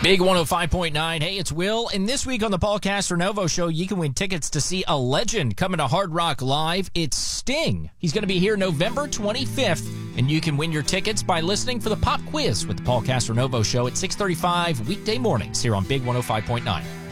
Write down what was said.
Big 105.9. Hey, it's Will. And this week on the Paul Castronovo Show, you can win tickets to see a legend coming to Hard Rock Live. It's Sting. He's going to be here November 25th. And you can win your tickets by listening for the pop quiz with the Paul Castronovo Show at 6:35 weekday mornings here on Big 105.9.